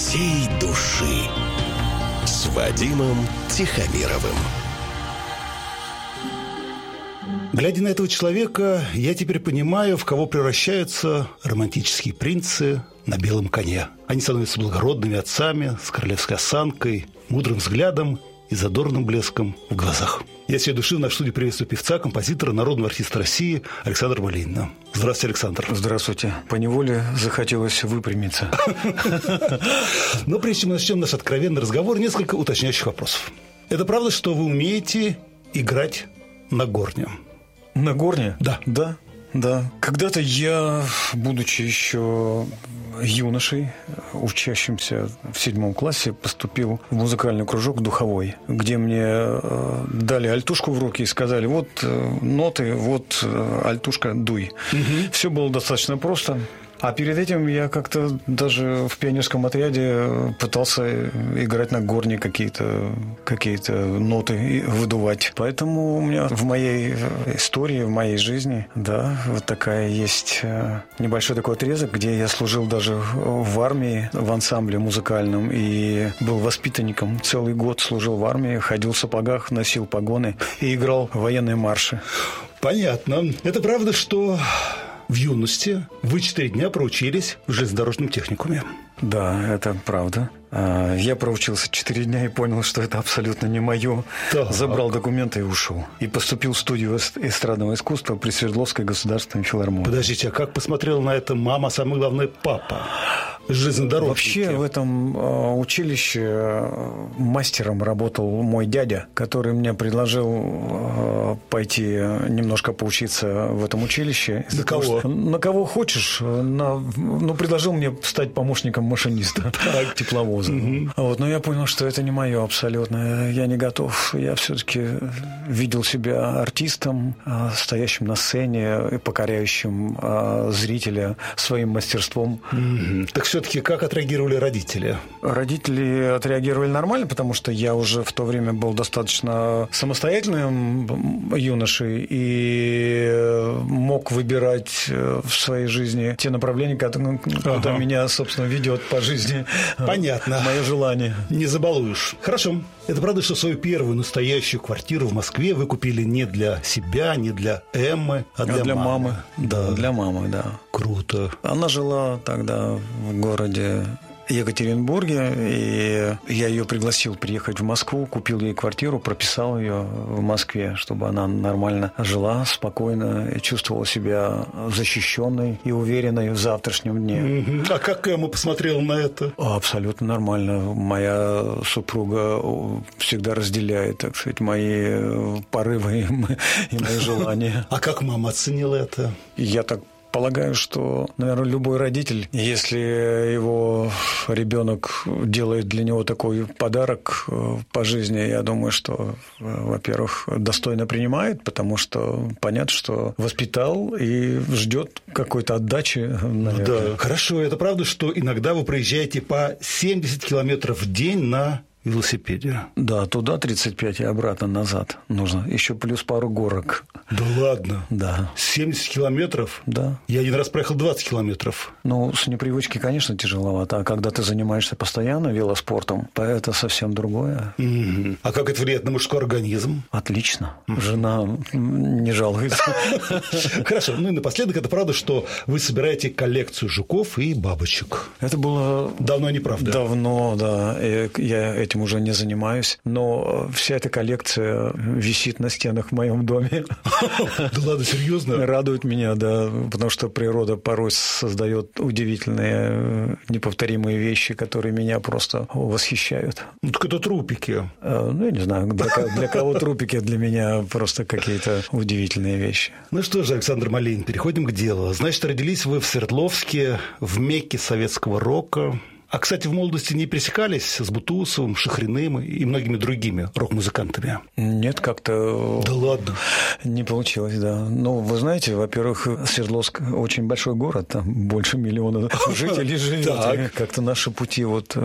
всей души с Вадимом Тихомировым. Глядя на этого человека, я теперь понимаю, в кого превращаются романтические принцы на белом коне. Они становятся благородными отцами, с королевской осанкой, мудрым взглядом и задорным блеском в глазах. Я всей души в нашей студии приветствую певца, композитора, народного артиста России Александра Малинина. Здравствуйте, Александр. Здравствуйте. Поневоле захотелось выпрямиться. Но прежде чем мы начнем наш откровенный разговор, несколько уточняющих вопросов. Это правда, что вы умеете играть на горне? На горне? Да. Да. Когда-то я, будучи еще юношей, учащимся в 7 классе, поступил в музыкальный кружок духовой, где мне дали альтушку в руки и сказали: вот ноты, вот альтушка, дуй. Угу. Все было достаточно просто. А перед этим я как-то даже в пионерском отряде пытался играть на горне какие-то ноты выдувать. Поэтому у меня в моей истории, в моей жизни, да, вот такая есть небольшой такой отрезок, где я служил даже в армии, в ансамбле музыкальном, и был воспитанником. Целый год служил в армии, ходил в сапогах, носил погоны и играл военные марши. Понятно. Это правда, что в юности вы 4 дня проучились в железнодорожном техникуме? Да, это правда. Я проучился 4 дня и понял, что это абсолютно не мое. Так. Забрал документы и ушел. И поступил в студию эстрадного искусства при Свердловской государственной филармонии. Подождите, а как посмотрела на это мама, а самое главное, папа? Железнодорожники. Вообще в этом училище мастером работал мой дядя, который мне предложил пойти немножко поучиться в этом училище. На кого? На кого хочешь. Предложил мне стать помощником машиниста тепловоза. Угу. Но я понял, что это не мое абсолютно. Я не готов. Я все-таки видел себя артистом, стоящим на сцене и покоряющим зрителя своим мастерством. Угу. Так все-таки как отреагировали родители? Родители отреагировали нормально, потому что я уже в то время был достаточно самостоятельным юношей и мог выбирать в своей жизни те направления, куда меня, собственно, ведет по жизни. Понятно. Мое желание. Не забалуешь. Хорошо. Это правда, что свою первую настоящую квартиру в Москве вы купили не для себя, не для Эммы, а для мамы? Да, для мамы, да. Круто. Она жила тогда в городе Екатеринбурге, и я ее пригласил приехать в Москву, купил ей квартиру, прописал ее в Москве, чтобы она нормально жила, спокойно и чувствовала себя защищенной и уверенной в завтрашнем дне. А как Эмма посмотрела на это? Абсолютно нормально. Моя супруга всегда разделяет, так сказать, мои порывы и мои желания. А как мама оценила это? Я так полагаю, что, наверное, любой родитель, если его ребенок делает для него такой подарок по жизни, я думаю, что, во-первых, достойно принимает, потому что понятно, что воспитал и ждет какой-то отдачи, наверное. Да, хорошо. Это правда, что иногда вы проезжаете по 70 километров в день на велосипеде? Да, туда 35 и обратно назад нужно. Еще плюс пару горок. Да ладно? Да. 70 километров? Да. Я один раз проехал 20 километров. С непривычки, конечно, тяжеловато. А когда ты занимаешься постоянно велоспортом, то это совсем другое. Угу. А как это влияет на мужской организм? Отлично. Жена не жалуется. Хорошо. И напоследок, это правда, что вы собираете коллекцию жуков и бабочек? Это было давно, не правда? Давно, да. Я этим уже не занимаюсь. Но вся эта коллекция висит на стенах в моем доме. Да ладно, серьезно? Радует меня, да, потому что природа порой создает удивительные, неповторимые вещи, которые меня просто восхищают. Так это трупики. Я не знаю, для кого трупики, для меня просто какие-то удивительные вещи. Ну что же, Александр Малинин, переходим к делу. Значит, родились вы в Свердловске, в Мекке советского рока. А, кстати, в молодости не пересекались с Бутусовым, Шахриным и многими другими рок-музыкантами? Нет, как-то... Да ладно? Не получилось, да. Вы знаете, во-первых, Свердловск очень большой город, там больше 1 миллиона жителей живет. Как-то наши пути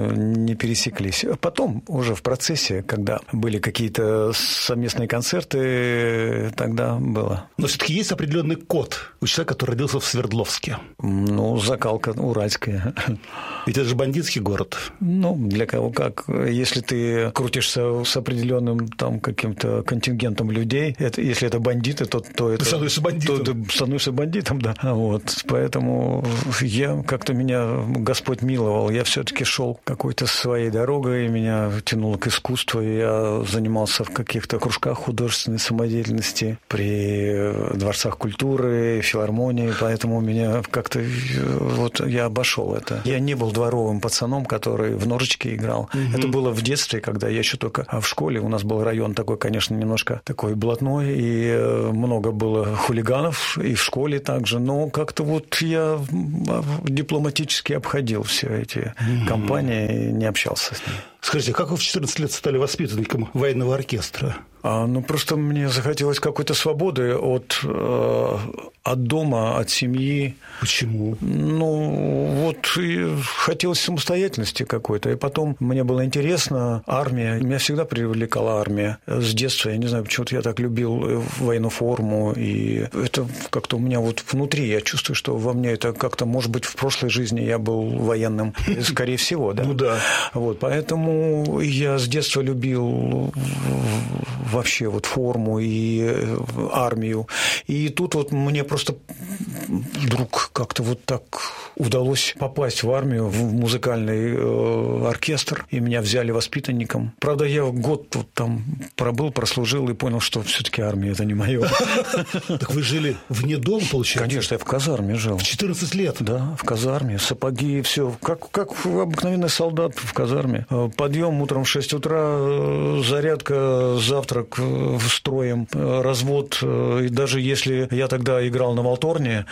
не пересеклись. Потом, уже в процессе, когда были какие-то совместные концерты, тогда было. Но все-таки есть определенный код у человека, который родился в Свердловске? Закалка уральская. Ведь это же бандитский город. Ну, для кого как. Если ты крутишься с определенным там каким-то контингентом людей, если это бандиты, то это... Ты становишься бандитом. То ты становишься бандитом, да. Вот. Поэтому меня Господь миловал. Я все-таки шел какой-то своей дорогой, меня тянуло к искусству. Я занимался в каких-то кружках художественной самодеятельности при дворцах культуры, филармонии, поэтому меня как-то... Вот я обошел это. Я не был дворовым пацаном, который в ножички играл. Это было в детстве, когда я еще только в школе. У нас был район такой, конечно, немножко такой блатной, и много было хулиганов, и в школе также. Но как-то вот я дипломатически обходил все эти компании и не общался с ними. Скажите, как вы в 14 лет стали воспитанником военного оркестра? Просто мне захотелось какой-то свободы от дома, от семьи. Почему? Хотелось самостоятельности какой-то. И потом мне было интересно армия. Меня всегда привлекала армия. С детства, я не знаю, почему-то я так любил военную форму. И это как-то у меня вот внутри. Я чувствую, что во мне это как-то, может быть, в прошлой жизни я был военным. Скорее всего, да. Ну да. Вот, поэтому я с детства любил вообще вот форму и армию. И тут вот мне просто вдруг как-то вот так удалось попасть в армию, в музыкальный оркестр, и меня взяли воспитанником. Правда, я год тут там прослужил и понял, что все-таки армия – это не мое. Так вы жили вне дома, получается? Конечно, я в казарме жил. В 14 лет? Да, в казарме, сапоги, все. Как обыкновенный солдат в казарме. Подъем утром в 6 утра, зарядка, завтрак строем, развод. И даже если я тогда играл на валторне,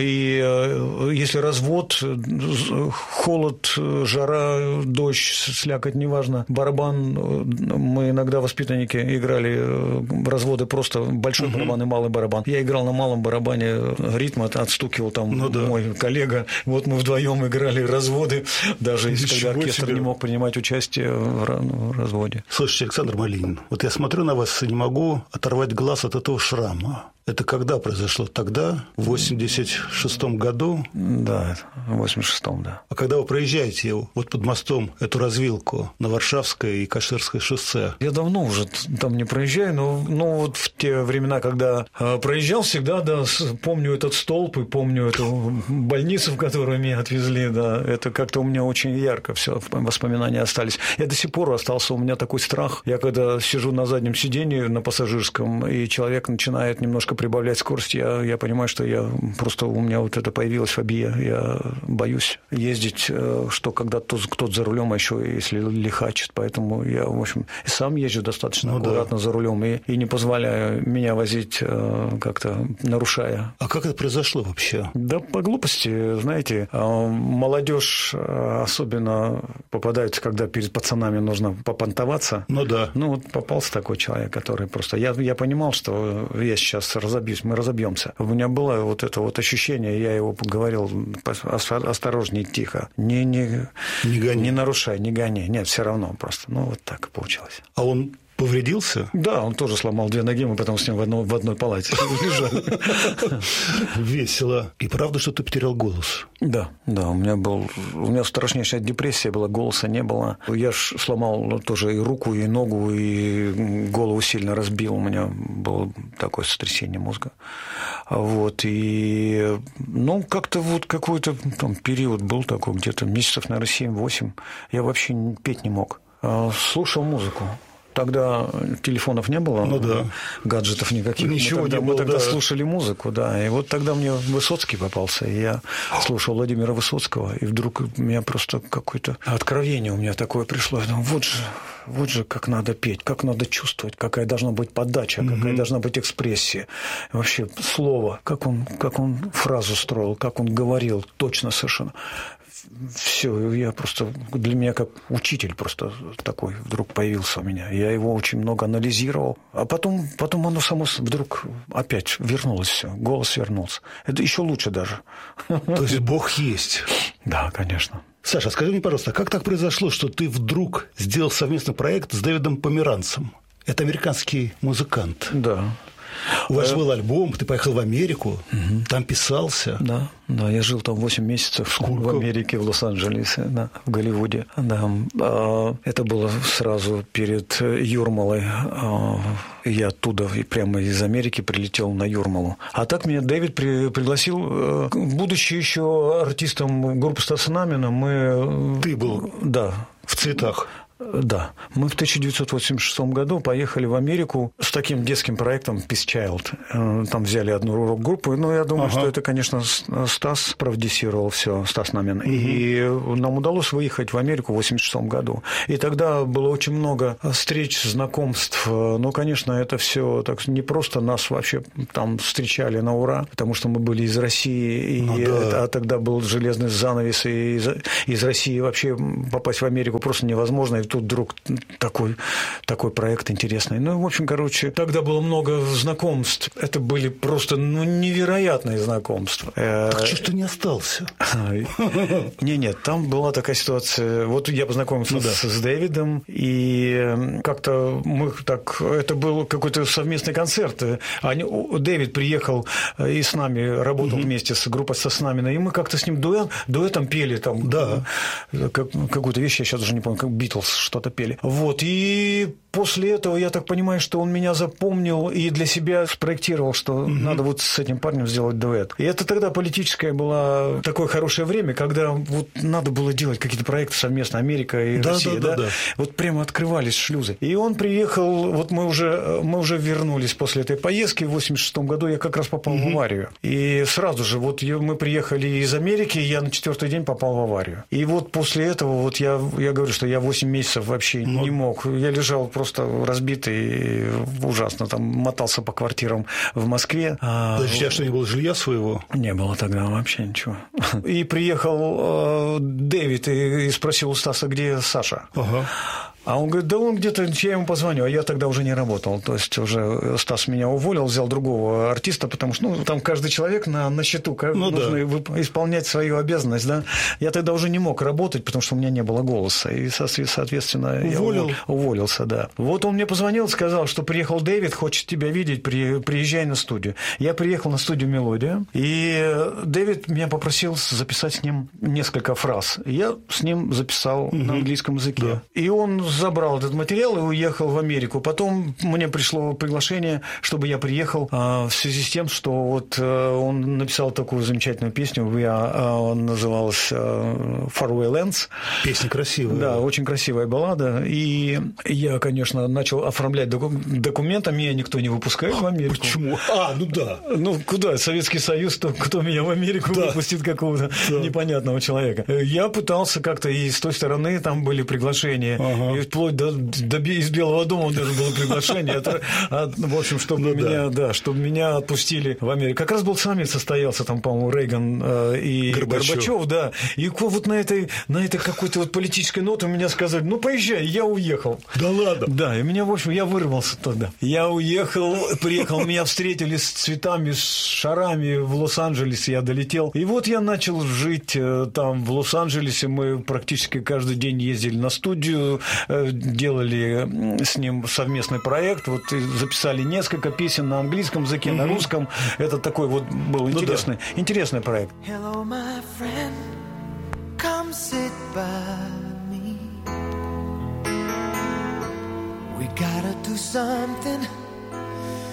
и если развод, холод, жара, дождь, слякоть, неважно, барабан, мы иногда, воспитанники, играли разводы просто большой барабан и малый барабан. Я играл на малом барабане, ритм отстукивал там мой коллега. Вот мы вдвоем играли разводы, даже если оркестр не мог принимать участие в разводе. Слушайте, Александр Малинин, вот я смотрю на вас и не могу оторвать глаз от этого шрама. Это когда произошло? Тогда, в 86-м году? Да, в 86-м, да. А когда вы проезжаете вот под мостом эту развилку на Варшавское и Каширское шоссе? Я давно уже там не проезжаю, но вот в те времена, когда проезжал, всегда, да, помню этот столб и помню эту больницу, в которую меня отвезли, да. Это как-то у меня очень ярко все воспоминания остались. Я до сих пор остался, у меня такой страх. Я когда сижу на заднем сиденье на пассажирском, и человек начинает немножко прибавлять скорость, я понимаю, что у меня вот это появилась фобия. Я боюсь ездить, что когда кто-то за рулем, а еще если лихачит. Поэтому я, в общем, и сам езжу достаточно аккуратно за рулем и не позволяю меня возить как-то нарушая. А как это произошло вообще? Да по глупости, знаете, молодежь особенно попадается, когда перед пацанами нужно попонтоваться. Ну да. Ну вот попался такой человек, который просто... Я понимал, что я сейчас разобьюсь, мы разобьемся. У меня было вот это вот ощущение, я его говорил, осторожней, тихо. Не нарушай, не гони. Нет, все равно просто. Вот так и получилось. А он повредился? Да, он тоже сломал 2 ноги, мы потом с ним в одной палате лежали. Весело. И правда, что ты потерял голос? Да, у меня страшнейшая депрессия была, голоса не было. Я сломал тоже и руку, и ногу, и голову сильно разбил. У меня было такое сотрясение мозга. Вот, и, как-то вот какой-то там период был такой, где-то месяцев, наверное, 7-8. Я вообще петь не мог. Слушал музыку. Тогда телефонов не было, гаджетов никаких. Ничего мы тогда слушали музыку, да. И вот тогда мне Высоцкий попался, и я слушал Владимира Высоцкого, и вдруг у меня просто какое-то откровение у меня такое пришло. Я думаю, вот же как надо петь, как надо чувствовать, какая должна быть подача, какая должна быть экспрессия. Вообще слово, как он фразу строил, как он говорил, точно совершенно. Все, я просто, для меня как учитель просто такой вдруг появился у меня. Я его очень много анализировал. А потом оно само вдруг опять вернулось все, голос вернулся. Это еще лучше даже. То есть Бог есть? Да, конечно. Саша, скажи мне, пожалуйста, как так произошло, что ты вдруг сделал совместный проект с Дэвидом Померанцем? Это американский музыкант. Да. У вас был альбом, ты поехал в Америку, там писался. Да, я жил там 8 месяцев. Сколько? В Америке, в Лос-Анджелесе, да, в Голливуде. Да. Это было сразу перед Юрмалой. Я оттуда прямо из Америки прилетел на Юрмалу. А так меня Дэвид пригласил, будучи еще артистом группы Стаса Намина, Ты был в цветах. Да. Мы в 1986 году поехали в Америку с таким детским проектом Peace Child. Там взяли одну рок-группу. Я думаю, что это, конечно, Стас продюсировал все, Стас Намин. И нам удалось выехать в Америку в 1986 году. И тогда было очень много встреч, знакомств. Конечно, это все так не просто нас вообще там встречали на ура, потому что мы были из России. А тогда был железный занавес. И из России вообще попасть в Америку просто невозможно. И тут вдруг такой проект интересный. В общем, тогда было много знакомств. Это были просто невероятные знакомства. Так что ж ты не остался? Нет, там была такая ситуация. Вот я познакомился с Дэвидом, и как-то мы так... Это был какой-то совместный концерт. Дэвид приехал и с нами работал вместе с группой Стаса Намина, и мы как-то с ним дуэтом пели там какую-то вещь, я сейчас уже не помню, как Битлз что-то пели. И после этого, я так понимаю, что он меня запомнил и для себя спроектировал, что надо вот с этим парнем сделать дуэт. И это тогда политическое было такое хорошее время, когда вот надо было делать какие-то проекты совместно, Америка и Россия. Да. Вот прямо открывались шлюзы. И он приехал, вот мы уже вернулись после этой поездки в 1986 году, я как раз попал в аварию. И сразу же, вот мы приехали из Америки, я на 4-й день попал в аварию. И вот после этого, вот я говорю, что я 8 месяцев вообще не мог. Я лежал просто разбитый, ужасно, там мотался по квартирам в Москве. Подожди, у тебя что, не было жилья своего? Не было тогда вообще ничего. И приехал Дэвид и спросил у Стаса, где Саша. А он говорит, да он где-то, я ему позвоню, а я тогда уже не работал. То есть уже Стас меня уволил, взял другого артиста, потому что там каждый человек на счету, нужно исполнять свою обязанность. Да? Я тогда уже не мог работать, потому что у меня не было голоса. И, соответственно, я уволился. Да. Вот он мне позвонил, сказал, что приехал Дэвид, хочет тебя видеть, приезжай на студию. Я приехал на студию «Мелодия», и Дэвид меня попросил записать с ним несколько фраз. Я с ним записал на английском языке. Да. И он забрал этот материал и уехал в Америку. Потом мне пришло приглашение, чтобы я приехал в связи с тем, что вот он написал такую замечательную песню, называлась «Faraway Lands». Песня красивая. Да, очень красивая баллада. И я, конечно, начал оформлять документы, меня никто не выпускает в Америку. Почему? Куда? Советский Союз, кто меня в Америку выпустит, какого-то непонятного человека. Я пытался как-то, и с той стороны там были приглашения, и вплоть из Белого дома у меня было приглашение. В общем, чтобы меня отпустили в Америку. Как раз был саммит состоялся, там, по-моему, Рейган и Горбачев, да. И вот на этой какой-то вот политической ноте меня сказали, поезжай, я уехал. Да ладно? Да, и меня, в общем, я вырвался тогда. Я уехал, приехал, меня встретили с цветами, с шарами в Лос-Анджелесе, я долетел. И вот я начал жить там в Лос-Анджелесе, мы практически каждый день ездили на студию, делали с ним совместный проект, вот записали несколько песен на английском языке, на русском. Это такой вот был интересный проект. Hello, my friend, come sit by me. We gotta do something